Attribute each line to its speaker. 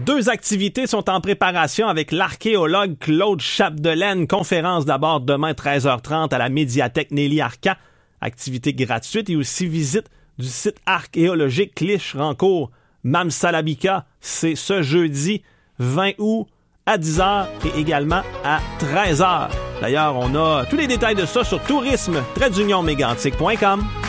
Speaker 1: 2 activités sont en préparation avec l'archéologue Claude Chapdelaine. Conférence d'abord demain 13h30 à la médiathèque Nelly Arcan. Activité gratuite et aussi visite du site archéologique Clich-Rancourt. Mamsalabika, c'est ce jeudi 20 août à 10h et également à 13h. D'ailleurs, on a tous les détails de ça sur tourisme-mégantic.com.